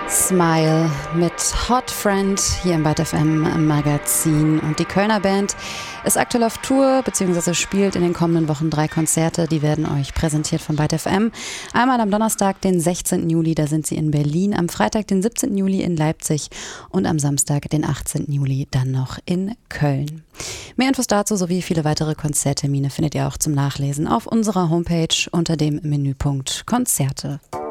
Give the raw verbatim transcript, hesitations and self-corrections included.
Smile mit Hot Friend hier im Byte F M Magazin. Und die Kölner Band ist aktuell auf Tour bzw. spielt in den kommenden Wochen drei Konzerte. Die werden euch präsentiert von Byte F M. Einmal am Donnerstag, den sechzehnten Juli, da sind sie in Berlin. Am Freitag, den siebzehnten Juli in Leipzig. Und am Samstag, den achtzehnten Juli, dann noch in Köln. Mehr Infos dazu sowie viele weitere Konzerttermine findet ihr auch zum Nachlesen auf unserer Homepage unter dem Menüpunkt Konzerte.